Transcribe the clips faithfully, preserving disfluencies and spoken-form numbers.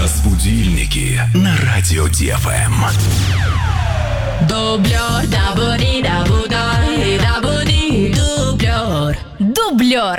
Разбудильники на радио ди эф эм. Дублер, дабуди, дабудай, дабуди, дублер. Дублер.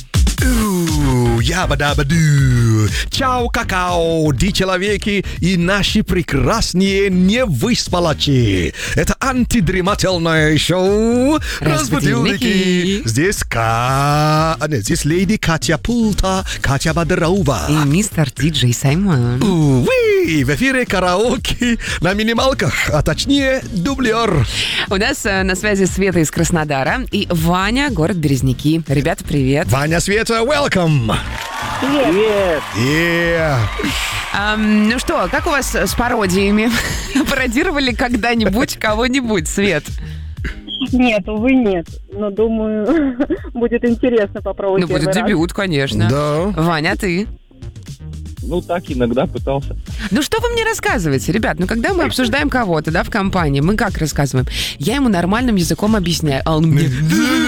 Яба-даба-ду. Чао, какао, ди-человеки и наши прекрасные невыспалачи. Это антидремательное шоу «Разбудильники». Здесь Ка... а, нет, здесь леди Катя Пулта, Катя Бодрова. И мистер Диджей Саймон. Увы, в эфире караоке на минималках, а точнее дублер. У нас э, на связи Света из Краснодара и Ваня, город Березники. Ребята, привет. Ваня, Света, welcome. Привет! Yeah. Ам, ну что, как у вас с пародиями? Пародировали когда-нибудь кого-нибудь, Свет? Нет, увы, нет. Но думаю, будет интересно попробовать. Ну, будет первый раз. дебют, конечно. Да. Ваня, а ты? Ну, так иногда пытался. Ну, что вы мне рассказываете, ребят? Ну, когда мы обсуждаем кого-то, да, в компании, мы как рассказываем? Я ему нормальным языком объясняю, а он мне...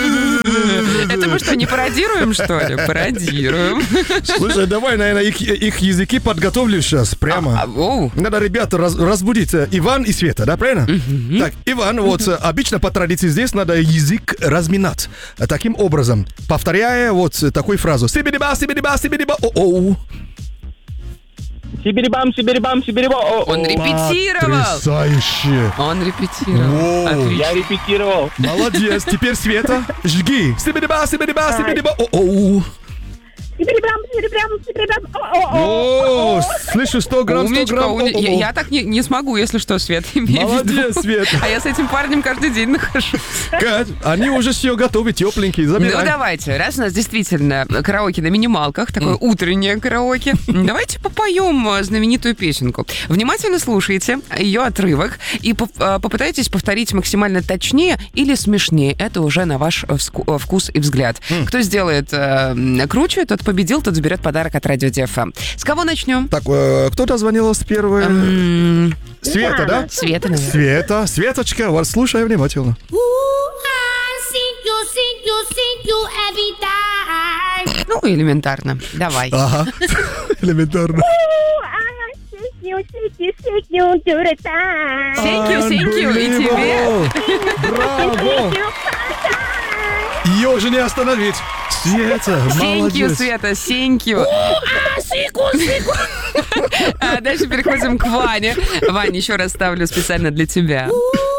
Это мы что, не пародируем, что ли? Пародируем. Слушай, давай, наверное, их, их языки подготовлю сейчас прямо. А, оу. Надо, ребята, раз- разбудить э, Иван и Света, да, правильно? Так, Иван, вот э, обычно по традиции здесь надо язык разминать. Э, Таким образом, повторяя вот э, такую фразу. Сибириба, сибириба, сибириба, о-оу. Сибирибам, сибирибам, сибириба. О, Он о. репетировал. Потрясающе. Он репетировал. Воу. Отлично. Я репетировал. Молодец, теперь Света, жги. Сибириба, сибириба, сибириба, о-оу. Сибирибам, сибирибам, сибирибам. О, слышу, сто грамм, сто Умничка, грамм. умни- Я, о-о-о. я так не, не смогу, если что, Свет. имей в виду. Молодец, Свет. А я с этим парнем каждый день нахожусь. Кать, они уже все готовы, тепленькие, Ну, забирай. давайте, раз у нас действительно караоке на минималках, такое утреннее караоке, давайте попоем э, знаменитую песенку. Внимательно слушайте ее отрывок и поп- э, попытайтесь повторить максимально точнее или смешнее. Это уже на ваш э, вску- э, вкус и взгляд. Кто сделает э, м, круче, тот победил, тот заберет подарок от Радио ди эф эм. С кого начнем? Так, э, кто-то звонил с первой? М, Света, да? Света, наверное. Света, Светочка, вас слушаю внимательно. Ну, элементарно. Давай. Ага, элементарно. Thank you, thank you. И тебе. Браво! Ее уже не остановить. Света, Thank you, молодец. Света, thank you. А дальше переходим к Ване. Ваня, еще раз ставлю специально для тебя.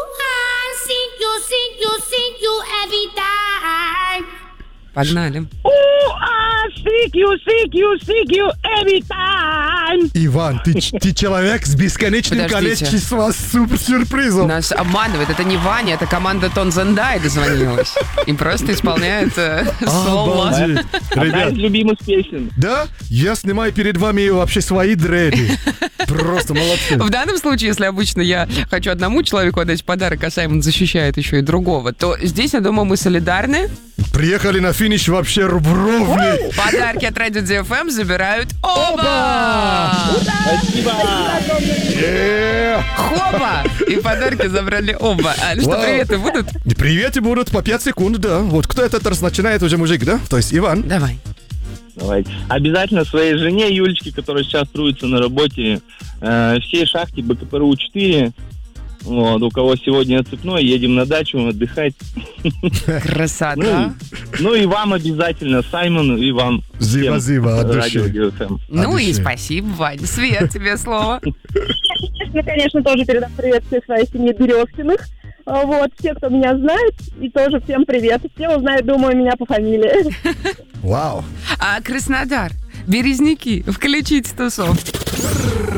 Погнали. Seek you, seek you, seek you every time. Иван, ты, ч- ты человек с бесконечным Подождите. количеством супер-сюрпризов. Нас обманывает. Это не Ваня, это команда Тонзендай дозвонилась. И просто исполняет э, соло. Обалдеть. Одна Ребят, из любимых песен. да? Я снимаю перед вами вообще свои дреды. Просто молодцы. В данном случае, если обычно я хочу одному человеку отдать подарок, а Саймон защищает еще и другого, то здесь, я думаю, мы солидарны. Приехали на финиш вообще ровный. Подарки от Радио ди эф эм забирают оба! Спасибо. Е-е-е. Хопа! И подарки забрали оба. А, ну что, Вау. приветы будут? Приветы будут по пять секунд, да. Вот кто этот раз начинает уже мужик, да? То есть Иван. Давай. Давайте. Обязательно своей жене Юлечке, которая сейчас трудится на работе, э, всей шахте бэ ка пэ эр у четыре. Вот, у кого сегодня отцепной, едем на дачу отдыхать. Красота. Ну и вам обязательно, Саймону, и вам. всем, Зиба-зиба, от Радио души. ди эф эм. Ну От и души. спасибо, Вань. Свет, тебе слово. Я, конечно, тоже передам привет всей своей семье Березкиных. А, Вот, все, кто меня знает, и тоже всем привет. Все узнают, думаю, меня по фамилии. Вау. А Краснодар, Березники, включите тусовку.